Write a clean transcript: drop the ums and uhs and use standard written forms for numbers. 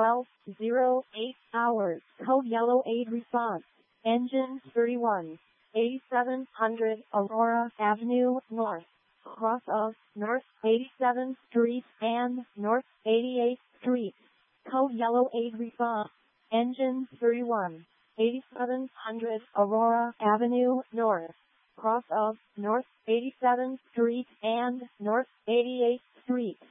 12:08 hours. Code Yellow 8 response. Engine 31. 8700 Aurora Avenue North. Cross of North 87th Street and North 88th Street. Code Yellow 8 response. Engine 31. 8700 Aurora Avenue North. Cross of North 87th Street and North 88th Street.